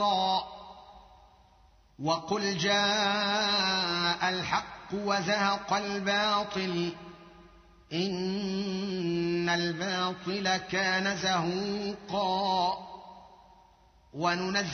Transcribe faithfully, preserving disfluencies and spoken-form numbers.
وقل جاء الحق وزهق الباطل إن الباطل كان زهوقا وننزل